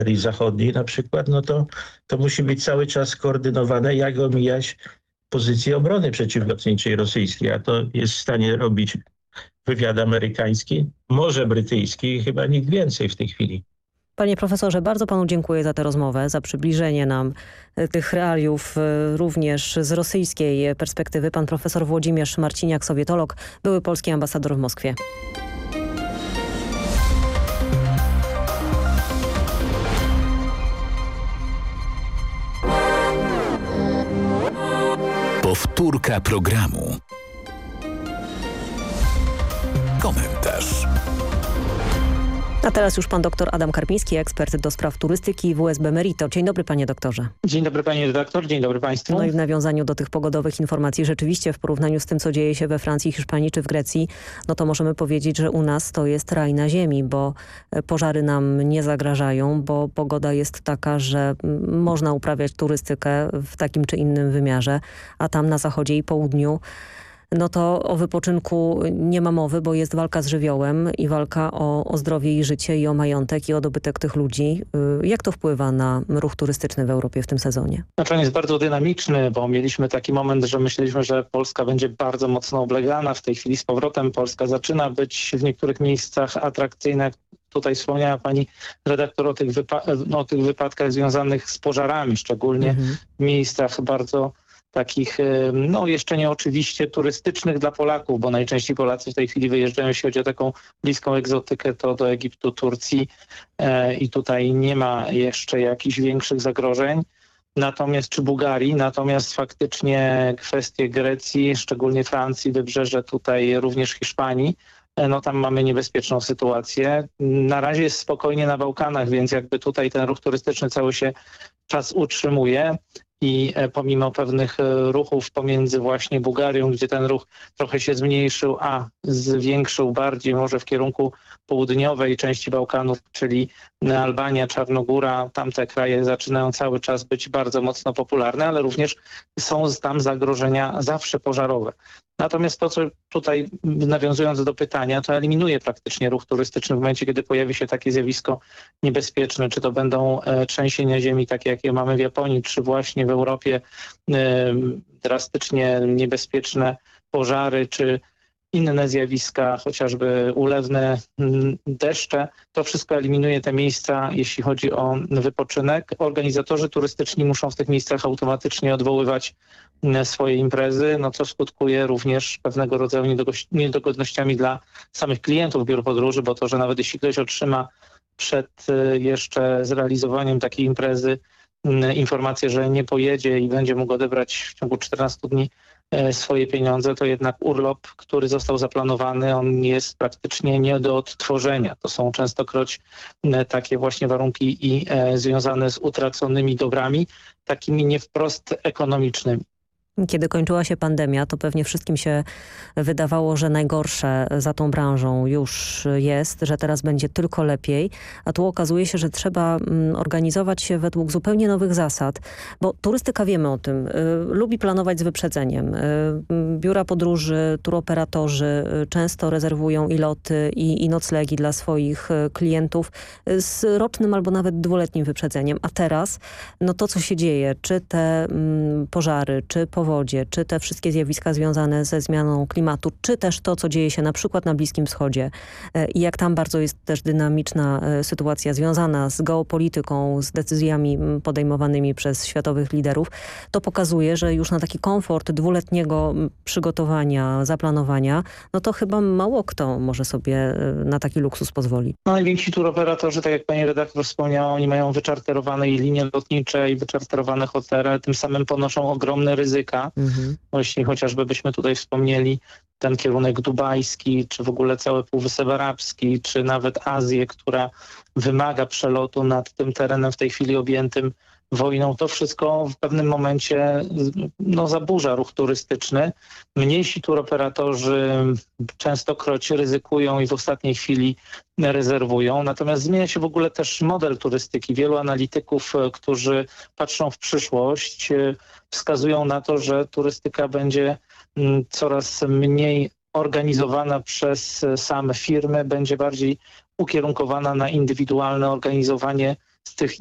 Zachodniej na przykład, no to musi być cały czas skoordynowane, jak omijać pozycję obrony przeciwlotniczej rosyjskiej, a to jest w stanie robić wywiad amerykański, może brytyjski i chyba nikt więcej w tej chwili. Panie profesorze, bardzo panu dziękuję za tę rozmowę, za przybliżenie nam tych realiów również z rosyjskiej perspektywy. Pan profesor Włodzimierz Marciniak, sowietolog, były polski ambasador w Moskwie. Powtórka programu. Komentarz. A teraz już pan doktor Adam Karpiński, ekspert do spraw turystyki w WSB Merito. Dzień dobry, panie doktorze. Dzień dobry, panie redaktor, dzień dobry państwu. No i w nawiązaniu do tych pogodowych informacji, rzeczywiście w porównaniu z tym, co dzieje się we Francji, Hiszpanii czy w Grecji, no to możemy powiedzieć, że u nas to jest raj na ziemi, bo pożary nam nie zagrażają, bo pogoda jest taka, że można uprawiać turystykę w takim czy innym wymiarze, a tam na zachodzie i południu no to o wypoczynku nie ma mowy, bo jest walka z żywiołem i walka o zdrowie i życie i o majątek i o dobytek tych ludzi. Jak to wpływa na ruch turystyczny w Europie w tym sezonie? Znaczy on jest bardzo dynamiczny, bo mieliśmy taki moment, że myśleliśmy, że Polska będzie bardzo mocno oblegana. W tej chwili z powrotem Polska zaczyna być w niektórych miejscach atrakcyjna. Tutaj wspomniała pani redaktor o tych wypadkach związanych z pożarami, szczególnie w miejscach bardzo takich, no jeszcze nie oczywiście turystycznych dla Polaków, bo najczęściej Polacy w tej chwili wyjeżdżają, jeśli chodzi o taką bliską egzotykę, to do Egiptu, Turcji i tutaj nie ma jeszcze jakichś większych zagrożeń. Natomiast czy Bułgarii, natomiast faktycznie kwestie Grecji, szczególnie Francji, wybrzeże tutaj również Hiszpanii, no tam mamy niebezpieczną sytuację. Na razie jest spokojnie na Bałkanach, więc jakby tutaj ten ruch turystyczny cały się czas utrzymuje. I pomimo pewnych ruchów pomiędzy właśnie Bułgarią, gdzie ten ruch trochę się zmniejszył, a zwiększył bardziej może w kierunku południowej części Bałkanów, czyli Albania, Czarnogóra, tamte kraje zaczynają cały czas być bardzo mocno popularne, ale również są tam zagrożenia zawsze pożarowe. Natomiast to, co tutaj nawiązując do pytania, to eliminuje praktycznie ruch turystyczny w momencie, kiedy pojawi się takie zjawisko niebezpieczne, czy to będą trzęsienia ziemi, takie jakie mamy w Japonii, czy właśnie w Europie drastycznie niebezpieczne pożary, czy inne zjawiska, chociażby ulewne deszcze. To wszystko eliminuje te miejsca, jeśli chodzi o wypoczynek. Organizatorzy turystyczni muszą w tych miejscach automatycznie odwoływać swoje imprezy, no co skutkuje również pewnego rodzaju niedogodnościami dla samych klientów biur podróży, bo to, że nawet jeśli ktoś otrzyma przed jeszcze zrealizowaniem takiej imprezy informację, że nie pojedzie i będzie mógł odebrać w ciągu 14 dni swoje pieniądze, to jednak urlop, który został zaplanowany, on jest praktycznie nie do odtworzenia. To są częstokroć takie właśnie warunki i związane z utraconymi dobrami, takimi nie wprost ekonomicznymi. Kiedy kończyła się pandemia, to pewnie wszystkim się wydawało, że najgorsze za tą branżą już jest, że teraz będzie tylko lepiej, a tu okazuje się, że trzeba organizować się według zupełnie nowych zasad, bo turystyka, wiemy o tym, lubi planować z wyprzedzeniem. Biura podróży, turoperatorzy często rezerwują i loty, i noclegi dla swoich klientów z rocznym albo nawet 2-letnim wyprzedzeniem, a teraz no to, co się dzieje, czy te pożary, czy powodzie, czy te wszystkie zjawiska związane ze zmianą klimatu, czy też to, co dzieje się na przykład na Bliskim Wschodzie i jak tam bardzo jest też dynamiczna sytuacja związana z geopolityką, z decyzjami podejmowanymi przez światowych liderów, to pokazuje, że już na taki komfort 2-letniego przygotowania, zaplanowania, no to chyba mało kto może sobie na taki luksus pozwolić. No, najwięksi turoperatorzy, tak jak pani redaktor wspomniała, oni mają wyczarterowane i linie lotnicze i wyczarterowane hotele, tym samym ponoszą ogromne ryzyka. Właśnie chociażby byśmy tutaj wspomnieli ten kierunek dubajski, czy w ogóle cały Półwysep Arabski, czy nawet Azję, która wymaga przelotu nad tym terenem w tej chwili objętym wojną. To wszystko w pewnym momencie zaburza ruch turystyczny. Mniejsi turoperatorzy częstokroć ryzykują i w ostatniej chwili rezerwują. Natomiast zmienia się w ogóle też model turystyki. Wielu analityków, którzy patrzą w przyszłość, wskazują na to, że turystyka będzie coraz mniej organizowana przez same firmy, będzie bardziej ukierunkowana na indywidualne organizowanie z tych